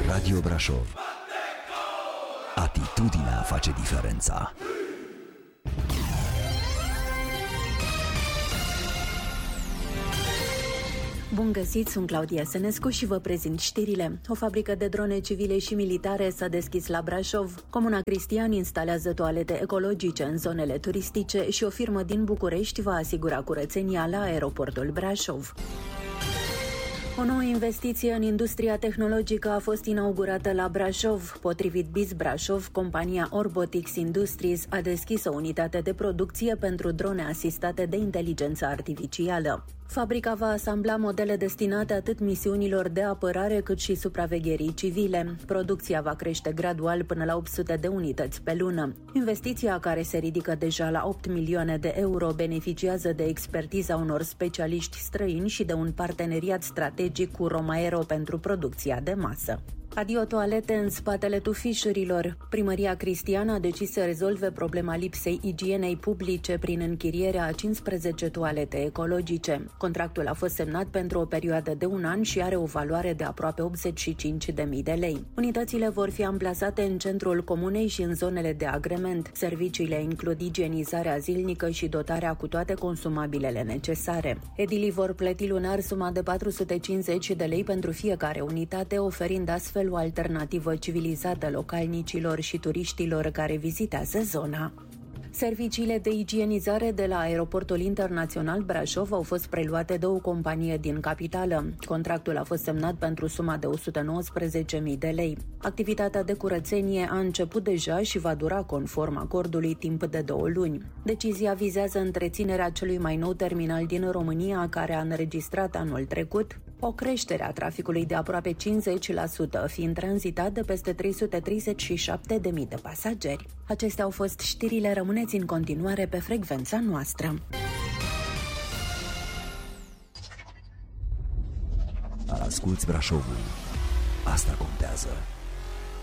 Radio Brașov. Atitudinea face diferența. Bun găsit, sunt Claudia Sănescu și vă prezint știrile. O fabrică de drone civile și militare s-a deschis la Brașov. Comuna Cristian instalează toalete ecologice în zonele turistice și o firmă din București va asigura curățenia la aeroportul Brașov. O nouă investiție în industria tehnologică a fost inaugurată la Brașov. Potrivit BIS Brașov, compania Orbotics Industries a deschis o unitate de producție pentru drone asistate de inteligență artificială. Fabrica va asambla modele destinate atât misiunilor de apărare cât și supravegherii civile. Producția va crește gradual până la 800 de unități pe lună. Investiția, care se ridică deja la 8 milioane de euro, beneficiază de expertiza unor specialiști străini și de un parteneriat strategic cu Romaero pentru producția de masă. Adio toalete în spatele tufișurilor. Primăria Cristian a decis să rezolve problema lipsei igienei publice prin închirierea a 15 toalete ecologice. Contractul a fost semnat pentru o perioadă de 1 an și are o valoare de aproape 85.000 de lei. Unitățile vor fi amplasate în centrul comunei și în zonele de agrement. Serviciile includ igienizarea zilnică și dotarea cu toate consumabilele necesare. Edilii vor plăti lunar suma de 450 de lei pentru fiecare unitate, oferind astfel o alternativă civilizată localnicilor și turiștilor care vizitează zona. Serviciile de igienizare de la Aeroportul Internațional Brașov au fost preluate de o companie din capitală. Contractul a fost semnat pentru suma de 119.000 de lei. Activitatea de curățenie a început deja și va dura conform acordului timp de 2 luni. Decizia vizează întreținerea celui mai nou terminal din România, care a înregistrat anul trecut o creștere a traficului de aproape 50%, fiind tranzitat de peste 337.000 de pasageri. Acestea au fost știrile, rămâneți în continuare pe frecvența noastră. Asculți Brașovul. Asta contează.